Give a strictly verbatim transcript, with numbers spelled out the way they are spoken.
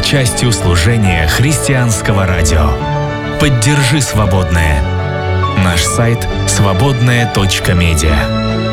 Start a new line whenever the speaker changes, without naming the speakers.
частью служения христианского радио. Поддержи свободное. Наш сайт свободное точка медиа.